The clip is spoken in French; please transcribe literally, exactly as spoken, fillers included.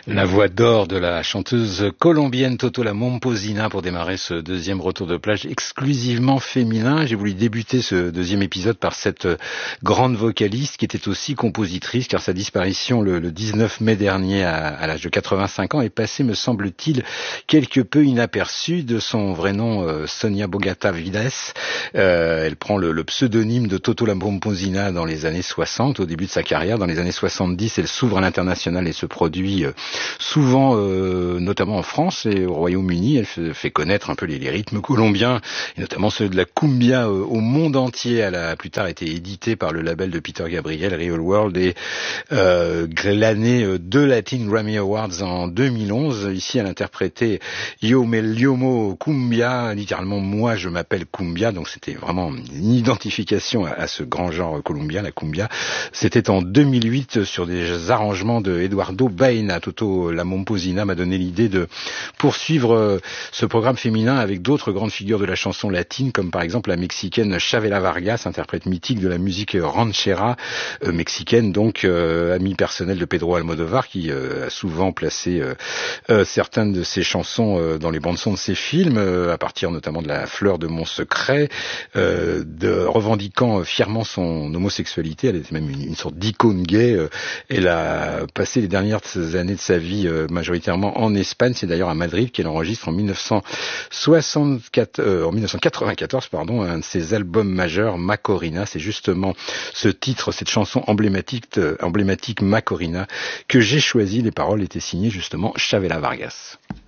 La voix d'or de la chanteuse colombienne Toto La Momposina pour démarrer ce deuxième retour de plage exclusivement féminin. J'ai voulu débuter ce deuxième épisode par cette grande vocaliste qui était aussi compositrice, car sa disparition le, le dix-neuf mai dernier à, à l'âge de quatre-vingt-cinq ans est passée, me semble-t-il, quelque peu inaperçue. De son vrai nom, euh, Sonia Bogata Vides. Euh, elle prend le, le pseudonyme de Toto La Momposina dans les années soixante, au début de sa carrière. Dans les années soixante-dix, elle s'ouvre à l'international et se produit euh, souvent, euh, notamment en France et au Royaume-Uni. Elle fait, fait connaître un peu les, les rythmes colombiens, et notamment ceux de la cumbia euh, au monde entier. Elle a plus tard été éditée par le label de Peter Gabriel, Real World, et euh, glané euh, deux Latin Grammy Awards en deux mille onze. Ici, elle interprétait Yo me llamo cumbia, littéralement moi je m'appelle cumbia, donc c'était vraiment une identification à, à ce grand genre colombien, la cumbia. C'était en deux mille huit sur des arrangements de Eduardo Baena. Toto La Momposina m'a donné l'idée de poursuivre ce programme féminin avec d'autres grandes figures de la chanson latine, comme par exemple la mexicaine Chavela Vargas, interprète mythique de la musique ranchera euh, mexicaine, donc euh, amie personnelle de Pedro Almodovar, qui euh, a souvent placé euh, euh, certaines de ses chansons euh, dans les bandes-sons de ses films, euh, à partir notamment de La Fleur de mon secret, euh, de revendiquant euh, fièrement son homosexualité. Elle était même une, une sorte d'icône gay. Euh, elle a passé les dernières années de sa vie euh, majoritairement en Espagne. C'est d'ailleurs à Madrid qu'elle enregistre en mille neuf cent soixante-quatre, euh, en mille neuf cent quatre-vingt-quatorze, pardon, un de ses albums majeurs, Macorina. C'est justement ce titre, cette chanson emblématique, euh, emblématique Macorina, que j'ai choisi. Les paroles étaient signées justement Chavela Vargas.